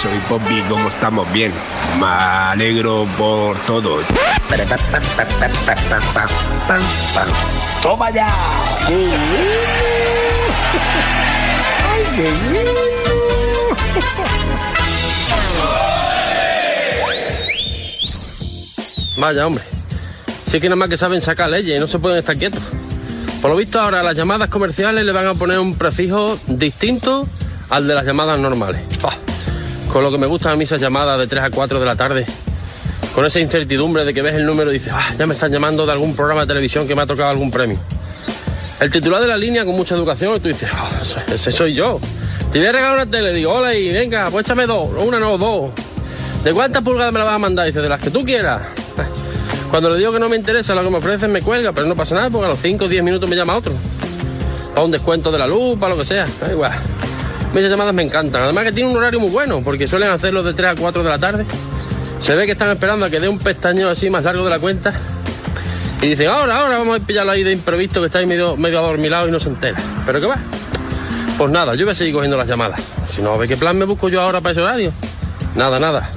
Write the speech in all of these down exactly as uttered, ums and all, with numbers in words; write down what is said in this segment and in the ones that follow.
soy Poppy, ¿cómo estamos? Bien. Me alegro por todo. ¡Toma ya! ¡Ay, qué lindo! Vaya, hombre. Sí que nada más que saben sacar leyes y no se pueden estar quietos. Por lo visto ahora a las llamadas comerciales le van a poner un prefijo distinto al de las llamadas normales. Oh, con lo que me gustan a mí esas llamadas de tres a cuatro de la tarde. Con esa incertidumbre de que ves el número y dices, ah, ya me están llamando de algún programa de televisión que me ha tocado algún premio. El titular de la línea con mucha educación y tú dices, ah, oh, ese soy yo. Te voy a regalar una tele, digo, hola y venga, pues échame dos, una no, dos. ¿De cuántas pulgadas me la vas a mandar? Dice, de las que tú quieras. Cuando le digo que no me interesa lo que me ofrecen me cuelga, pero no pasa nada porque a los cinco o diez minutos me llama otro. Para un descuento de la luz, para lo que sea. Da igual. Mis llamadas me encantan. Además que tienen un horario muy bueno porque suelen hacerlo de tres a cuatro de la tarde. Se ve que están esperando a que dé un pestañeo así más largo de la cuenta. Y dicen, ahora, ahora vamos a pillarlo ahí de imprevisto que está ahí medio, medio adormilado y no se entera. ¿Pero qué va? Pues nada, yo voy a seguir cogiendo las llamadas. Si no, ¿ve qué plan me busco yo ahora para ese horario? Nada, nada.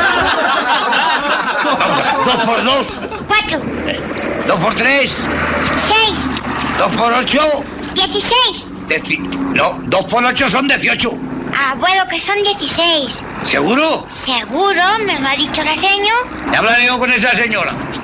Dos por dos. Cuatro. Eh, dos por tres. Seis. Dos por ocho. Dieciséis. Deci no, dos por ocho son dieciocho. Ah, bueno, que son dieciséis. ¿Seguro? Seguro, me lo ha dicho la señora. Ya hablaré yo con esa señora.